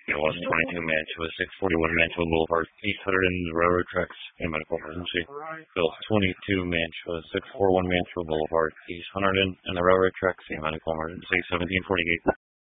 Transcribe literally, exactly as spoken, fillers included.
It was twenty-two Mantua, six forty-one Mantua Boulevard, eight hundred in the railroad tracks, and medical emergency. Bill twenty-two Mantua, six forty-one Mantua Boulevard, eight hundred in, and the railroad tracks, and medical emergency, seventeen forty-eight.